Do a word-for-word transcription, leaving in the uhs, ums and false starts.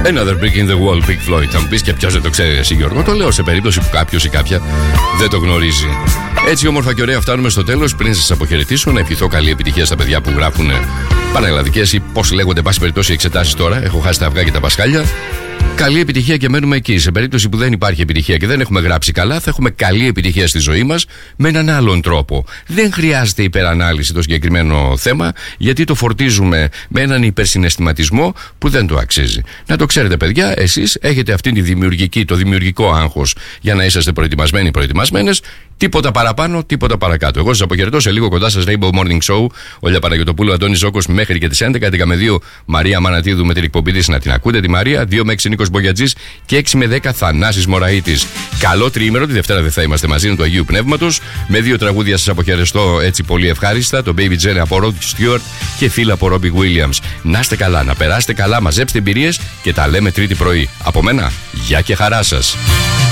Another brick in the wall, Pink Floyd. Θα μου πεις και ποιος δεν το ξέρει εσύ, Γιώργο? Το λέω σε περίπτωση που κάποιος ή κάποια δεν το γνωρίζει. Έτσι όμορφα και ωραία φτάνουμε στο τέλος. Πριν σας αποχαιρετήσω, να ευχηθώ καλή επιτυχία στα παιδιά που γράφουν πανελλαδικές ή πώς λέγονται, πάση περιπτώσει, εξετάσεις τώρα. Έχω χάσει τα αυγά και τα πασχάλια. Καλή επιτυχία και μένουμε εκεί. Σε περίπτωση που δεν υπάρχει επιτυχία και δεν έχουμε γράψει καλά, θα έχουμε καλή επιτυχία στη ζωή μας με έναν άλλον τρόπο. Δεν χρειάζεται υπερανάλυση το συγκεκριμένο θέμα, γιατί το φορτίζουμε με έναν υπερσυναισθηματισμό που δεν το αξίζει. Να το ξέρετε, παιδιά, εσείς έχετε αυτή τη δημιουργική, το δημιουργικό άγχος για να είσαστε προετοιμασμένοι, προετοιμασμένες. Τίποτα παραπάνω, τίποτα παρακάτω. Εγώ σας αποχαιρετώ, σε λίγο κοντά σας Rainbow Morning Show. Όλια Παναγιωτοπούλου, Αντώνης Ζόκος μέχρι και τις έντεκα. έντεκα με δύο Μαρία Μανατίδου με την εκπομπή της. Να την ακούτε τη Μαρία. δύο με έξι Νίκος Μπογιατζής και έξι με δέκα Θανάσης Μωραΐτης. Καλό τριήμερο, τη Δευτέρα δεν θα είμαστε μαζί, είναι του Αγίου Πνεύματος. Με δύο τραγούδια σας αποχαιρετώ έτσι πολύ ευχάριστα. Το Baby Jenny από Rod Stewart και Φίλα από Robbie Williams. Να είστε καλά, να περάσετε καλά, μαζέψτε εμπειρίες και τα λέμε Τρίτη πρωί. Από μένα, γεια και χαρά σας.